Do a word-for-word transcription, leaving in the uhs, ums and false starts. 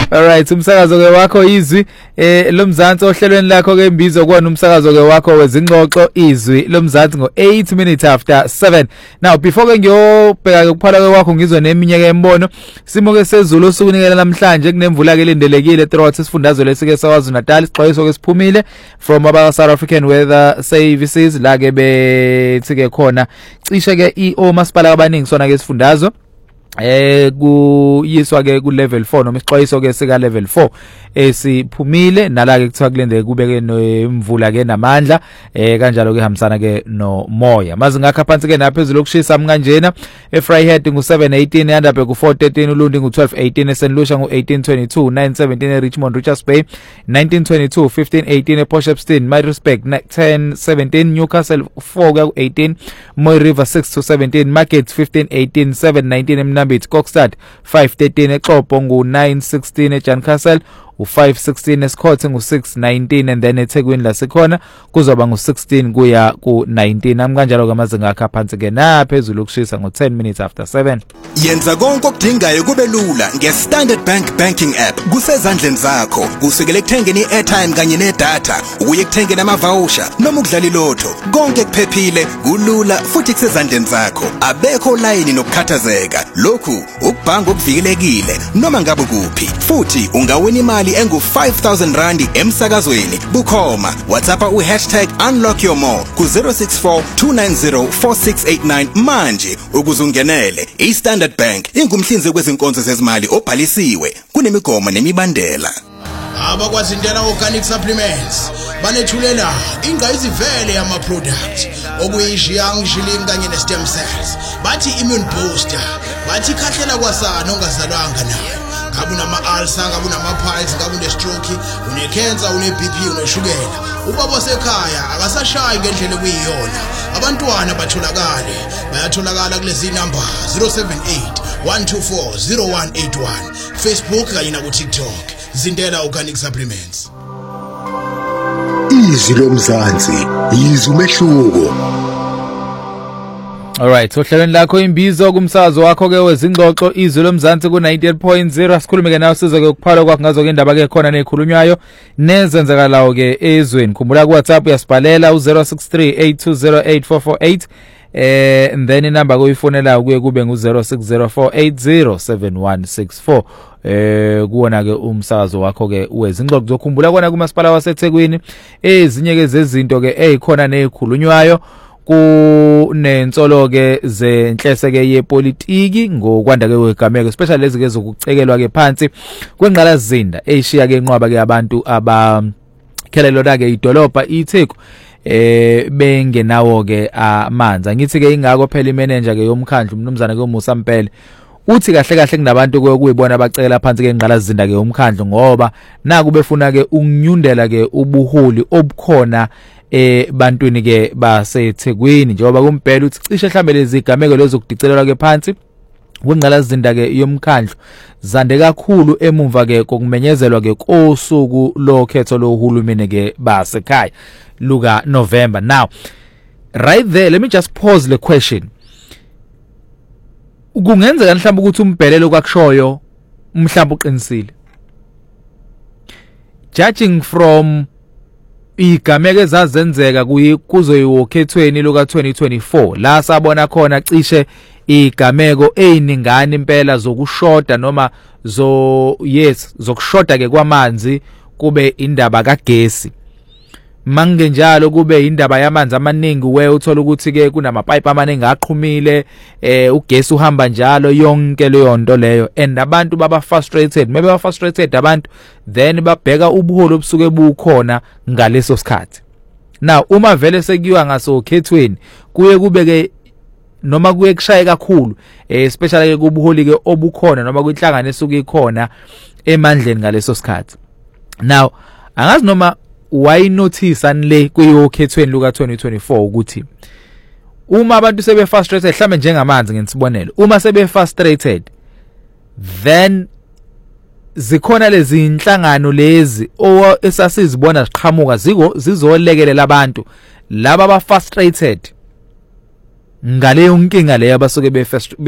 Alright, umsakazo ke wakho izwi eh lomzansi ohlelweni lakho ke imbizo kwana umsakazo ke wakho wezingxoxo izwi lomzansi ngo eight minutes after seven. Now before ke ngiyobheka ke kuphala ke wakho ngizwe neminye ke embono simo ke sezulu osukunikela namhlanje kunemvula ke lindelekile throughout isifundazwe lesike sawazi Natal isixwayiso ke siphumile from aba South African Weather Services la ke bethi ke khona cishe ke i omasipala abaningi sona ke isifundazwe eh kuyiswa ke ku level four noma isixwayiso ke sika level four esiphumile nala ke kuthiwa kulendeke kube ke nemvula ke namandla eh kanjalo ke hambisana ke no moya mazi ngakha phansi ke naphezulu okushisa mkanjena eFryhead ngu seven eighteen eNdaba ku four thirteen uLundi ngu twelve eighteen eSt Lucia ngu eighteen twenty-two nine seventeen eRichmond Richards Bay nineteen twenty-two fifteen eighteen ePortshepstone Middlesbrough ten seventeen Newcastle four ku eighteen Moy River six to seventeen Market fifteen eighteen seven nineteen Mnambit Kokstad five thirteen eXhobo ngu nine sixteen eJancastle u five sixteen eSkhothe ngu six nineteen and then eThekwini lasekhona kuzoba ngu sixteen kuya ku nineteen amkanjalo kamazinga akha phansi ke naphezulu ukushisa ngo ten minutes after seven. Yenza konke okudingayo kube lula ngeStandard Bank banking app kusezandleni zakho kusukela ekuthengeni iairtime kanye nedata ukuye ekuthengeni amavoucher noma ukudlala ilotho konke kuphephile kulula futhi kusezandleni zakho abekho line nokukhathazeka lokhu ukubhanga okuvikelekile noma ngabe kuphi futhi ungawina imali engu five thousand rand emsakazweni bukhoma WhatsApp u hashtag unlock your more ku zero six four two nine zero four six eight nine manje ukuzungenele iStandard Bank ingumhlinzeki kwezinkonzo zezimali obhalisiwe kunemigomo nemibandela. Abakwazindela organic supplements banethulela ingayizivele yama products okuyishiyang shilling kanye ne stem cells bathi immune booster bathi khahlela kwasana ongazalwanga nayo ngabe unama ulcer ngabe unama piles ngabe une stroke une cancer une B P une shukela ubaba osekhaya akasashayi ngendlela ekuyiyona abantwana batholakala bayatholakala kulezi number zero seven eight one two four zero one eight one Facebook kanye na ku TikTok Zindela Organic Supplements. Izwi lomzansi izwi umehluko. Alright, so hlelweni lakho imbizo kumsakazo wakho ke wezingxoxo izwi lomzansi ku ninety-eight point zero asikhulume ke nawe sizo ke ukuphala kwakho ngazo ke indaba ke khona nekhulunywayo nezenzekalayo ke ezweni. Khumbula ku WhatsApp uyasibhalela u zero six three eight two zero eight four four eight eh and then inamba kuyifonela kuye kube ngu zero six zero four eight zero seven one six four eh kuona ke umsakazo wakho ke wezingxoxo zokhumbula kona kumasipala waseThekwini ezinye ke zezinto ke ezikhona nezikhulunywayo kunensolo ke zenhlese ke yepolitiki ngokwanda ke wegameko especially lezi ke zokucekelwa ke phansi kwengqalazinda eshiya ke enqwaba ke abantu abakhelelo ke idolobha iTheku eh bengenawo ke amanzi ngithi ke ingako phela imanager ke yomkhandlu umnumzana ke uMusa Mpele uthi kahle kahle kunabantu kuyibona abacekela phansi ke ngqalazinda ke umkhandlu ngoba naku befuna ke ukunyundela ke ubuholi obukhona eh bantwini ke baseThekwini njengoba kumpela uthi cishe mhlambe lezi igameko lezo kudicelelwa ke phansi kwengqalazinda ke yomkhandlu zande kakhulu emumva ke kokumenyezelwa ke kosuku lokhetho lohulumeni ke basekhaya luka November. Now right there let me just pause the question. Kungenzeka mhlawumbe ukuthi umbhelelo kwakushoyo mhlawumbe uqinisile judging from igameke ezazenzeka kuzoyiwokhethweni luka twenty twenty-four la sabona khona cishe igameko einingana impela zokushoda noma zo yes zokushoda ke kwamanzi kube indaba kagesi mange njalo kube indaba yamanzi amaningi we uthola ukuthi ke kunamapipe amaningi aqhumile eh ugesi uhamba njalo yonke leyo nto leyo and abantu baba frustrated maybe ba frustrated abantu then babheka ubuholo obusuke bukhona ngaleso sikhathi. Now uma vele sekuyiwa ngasokhethweni kuye kube ke noma kuye kushaye kakhulu eh especially ke kubuholi ke obukhona noma kwinhlangano esuke ikhona emandleni ngaleso sikhathi. Now angazi noma why notice anle kuyokhethweni luka twenty twenty-four ukuthi uma abantu sebe frustrated mhlambe njengamanzi ngisibonelo uma sebe frustrated then zikhona lezi inhlangano lezi esasizibona ziqhamuka ziko zizolekelela abantu laba aba frustrated ngale yonkinga leyo abasuke be